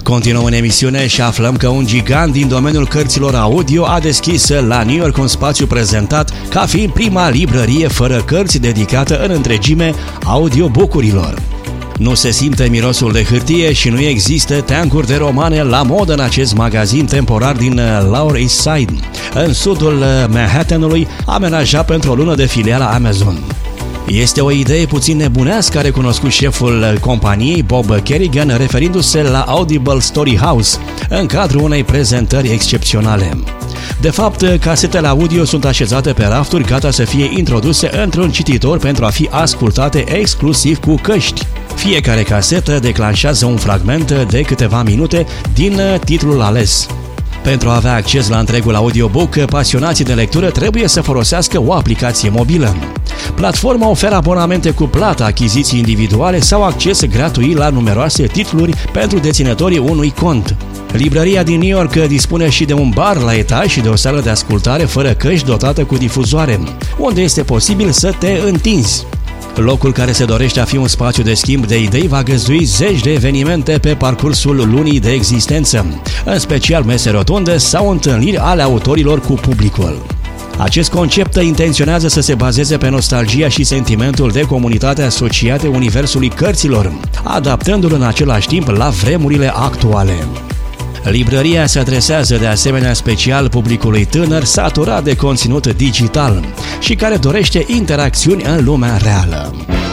Continuăm în emisiune și aflăm că un gigant din domeniul cărților audio a deschis la New York un spațiu prezentat ca fiind prima librărie fără cărți dedicată în întregime audiobook-urilor. Nu se simte mirosul de hârtie și nu există teancuri de romane la modă în acest magazin temporar din Lower East Side, în sudul Manhattanului, amenajat pentru o lună de filiala Amazon. Este o idee puțin nebunească, a recunoscut șeful companiei, Bob Kerrigan, referindu-se la Audible Story House, în cadrul unei prezentări excepționale. De fapt, casetele audio sunt așezate pe rafturi, gata să fie introduse într-un cititor pentru a fi ascultate exclusiv cu căști. Fiecare casetă declanșează un fragment de câteva minute din titlul ales. Pentru a avea acces la întregul audiobook, pasionații de lectură trebuie să folosească o aplicație mobilă. Platforma oferă abonamente cu plată, achiziții individuale sau acces gratuit la numeroase titluri pentru deținătorii unui cont. Librăria din New York dispune și de un bar la etaj și de o sală de ascultare fără căști dotată cu difuzoare, unde este posibil să te întinzi. Locul care se dorește a fi un spațiu de schimb de idei va găzdui zeci de evenimente pe parcursul lunii de existență, în special mese rotunde sau întâlniri ale autorilor cu publicul. Acest concept intenționează să se bazeze pe nostalgia și sentimentul de comunitate asociate universului cărților, adaptându-l în același timp la vremurile actuale. Librăria se adresează de asemenea special publicului tânăr saturat de conținut digital și care dorește interacțiuni în lumea reală.